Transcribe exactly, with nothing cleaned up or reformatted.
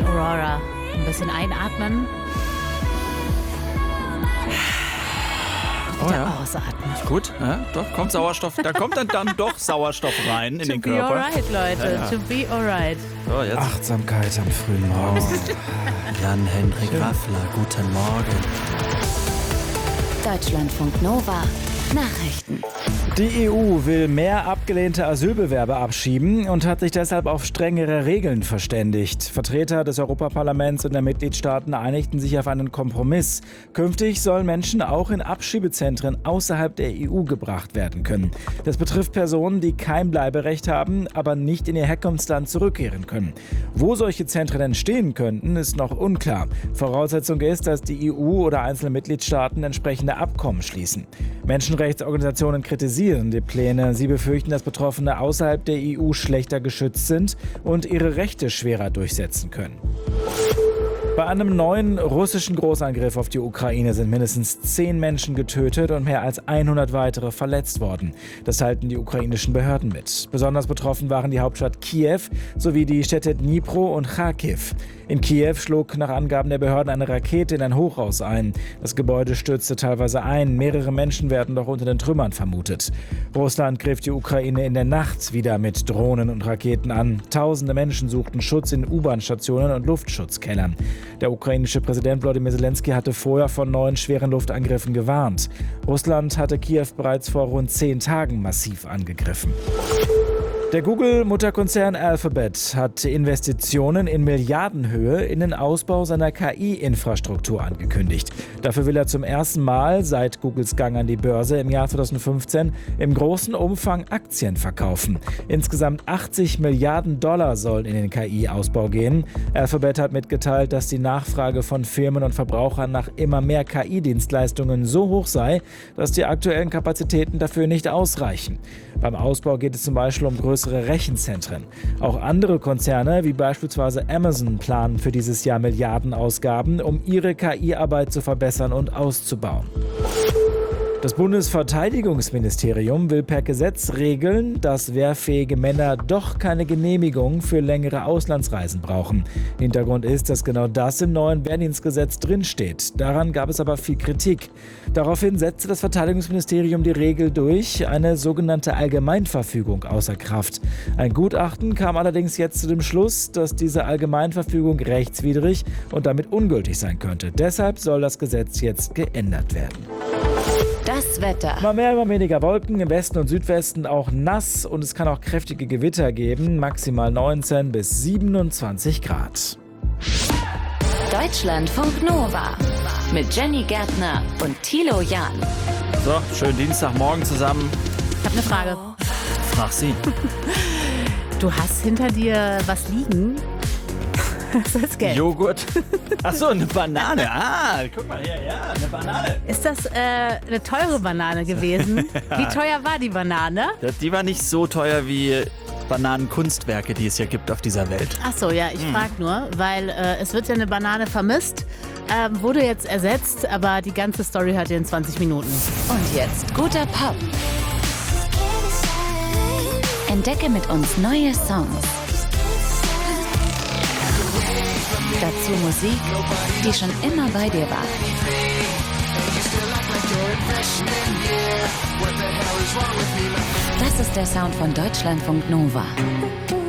Aurora. Ein bisschen einatmen. Oh Wieder ja. ausatmen. Gut, ja, doch, kommt Sauerstoff. Da kommt dann, dann doch Sauerstoff rein in To den be Körper. alright, Leute. Ja, ja. To be alright. So, jetzt. Achtsamkeit am frühen Morgen. Jan-Henrik Raffler, guten Morgen. Deutschlandfunk Nova. Nachrichten. Die E U will mehr abgelehnte Asylbewerber abschieben und hat sich deshalb auf strengere Regeln verständigt. Vertreter des Europaparlaments und der Mitgliedstaaten einigten sich auf einen Kompromiss. Künftig sollen Menschen auch in Abschiebezentren außerhalb der E U gebracht werden können. Das betrifft Personen, die kein Bleiberecht haben, aber nicht in ihr Herkunftsland zurückkehren können. Wo solche Zentren entstehen könnten, ist noch unklar. Voraussetzung ist, dass die E U oder einzelne Mitgliedstaaten entsprechende Abkommen schließen. Menschenrechtsorganisationen kritisieren die Pläne. Sie befürchten, dass Betroffene außerhalb der E U schlechter geschützt sind und ihre Rechte schwerer durchsetzen können. Bei einem neuen russischen Großangriff auf die Ukraine sind mindestens zehn Menschen getötet und mehr als hundert weitere verletzt worden. Das teilten die ukrainischen Behörden mit. Besonders betroffen waren die Hauptstadt Kiew sowie die Städte Dnipro und Charkiw. In Kiew schlug nach Angaben der Behörden eine Rakete in ein Hochhaus ein. Das Gebäude stürzte teilweise ein. Mehrere Menschen werden noch unter den Trümmern vermutet. Russland griff die Ukraine in der Nacht wieder mit Drohnen und Raketen an. Tausende Menschen suchten Schutz in U-Bahn-Stationen und Luftschutzkellern. Der ukrainische Präsident Volodymyr Zelensky hatte vorher von neuen schweren Luftangriffen gewarnt. Russland hatte Kiew bereits vor rund zehn Tagen massiv angegriffen. Der Google-Mutterkonzern Alphabet hat Investitionen in Milliardenhöhe in den Ausbau seiner K I-Infrastruktur angekündigt. Dafür will er zum ersten Mal seit Googles Gang an die Börse im Jahr zweitausendfünfzehn im großen Umfang Aktien verkaufen. Insgesamt achtzig Milliarden Dollar sollen in den K I-Ausbau gehen. Alphabet hat mitgeteilt, dass die Nachfrage von Firmen und Verbrauchern nach immer mehr K I-Dienstleistungen so hoch sei, dass die aktuellen Kapazitäten dafür nicht ausreichen. Beim Ausbau geht es zum Beispiel um größere Rechenzentren. Auch andere Konzerne, wie beispielsweise Amazon, planen für dieses Jahr Milliardenausgaben, um ihre K I-Arbeit zu verbessern und auszubauen. Das Bundesverteidigungsministerium will per Gesetz regeln, dass wehrfähige Männer doch keine Genehmigung für längere Auslandsreisen brauchen. Hintergrund ist, dass genau das im neuen Wehrdienstgesetz drinsteht. Daran gab es aber viel Kritik. Daraufhin setzte das Verteidigungsministerium die Regel durch, eine sogenannte Allgemeinverfügung außer Kraft. Ein Gutachten kam allerdings jetzt zu dem Schluss, dass diese Allgemeinverfügung rechtswidrig und damit ungültig sein könnte. Deshalb soll das Gesetz jetzt geändert werden. Das Wetter. Mal mehr, mal weniger Wolken, im Westen und Südwesten auch nass und es kann auch kräftige Gewitter geben, maximal neunzehn bis siebenundzwanzig Grad. Deutschlandfunk Nova mit Jenny Gärtner und Thilo Jahn. So, schönen Dienstagmorgen zusammen. Ich habe eine Frage. Frag sie. Du hast hinter dir was liegen. Das ist gelb. Joghurt. Achso, eine Banane. Ah, guck mal hier, ja, eine Banane. Ist das äh, eine teure Banane gewesen? Wie teuer war die Banane? Die war nicht so teuer wie Bananenkunstwerke, die es ja gibt auf dieser Welt. Ach so, ja, ich frag nur, weil äh, es wird ja eine Banane vermisst, ähm, wurde jetzt ersetzt, aber die ganze Story hört ihr in zwanzig Minuten. Und jetzt guter Pop. Entdecke mit uns neue Songs. Dazu Musik, die schon immer bei dir war. Das ist der Sound von Deutschlandfunk Nova.